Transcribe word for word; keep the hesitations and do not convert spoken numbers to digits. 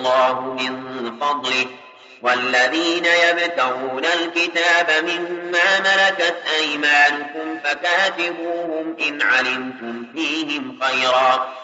الله من فضله والذين يبتغون الكتاب مما ملكت أيمانكم فكاتبوهم إن علمتم فيهم خيرا